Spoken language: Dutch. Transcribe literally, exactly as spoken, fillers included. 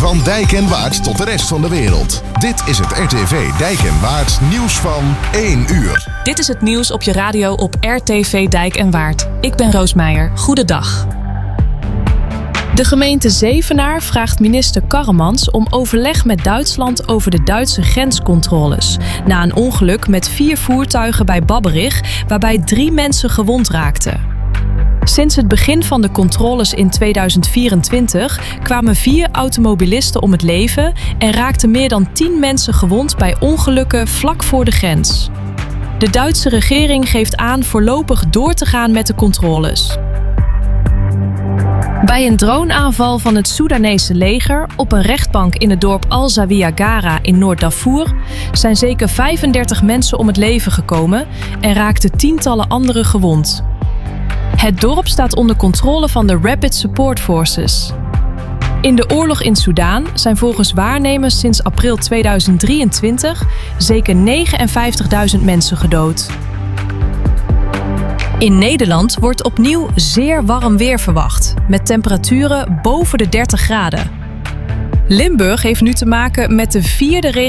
Van Dijk en Waard tot de rest van de wereld. Dit is het R T V Dijk en Waard nieuws van één uur. Dit is het nieuws op je radio op R T V Dijk en Waard. Ik ben Roos Meijer. Goedendag. De gemeente Zevenaar vraagt minister Karremans om overleg met Duitsland over de Duitse grenscontroles. Na een ongeluk met vier voertuigen bij Babberich, waarbij drie mensen gewond raakten. Sinds het begin van de controles in tweeduizend vierentwintig kwamen vier automobilisten om het leven en raakten meer dan tien mensen gewond bij ongelukken vlak voor de grens. De Duitse regering geeft aan voorlopig door te gaan met de controles. Bij een droneaanval van het Soedanese leger op een rechtbank in het dorp Al-Zawiya Gara in Noord-Darfur zijn zeker vijfendertig mensen om het leven gekomen en raakten tientallen anderen gewond. Het dorp staat onder controle van de Rapid Support Forces. In de oorlog in Soedan zijn volgens waarnemers sinds april tweeduizend drieëntwintig zeker negenenvijftigduizend mensen gedood. In Nederland wordt opnieuw zeer warm weer verwacht, met temperaturen boven de dertig graden. Limburg heeft nu te maken met de vierde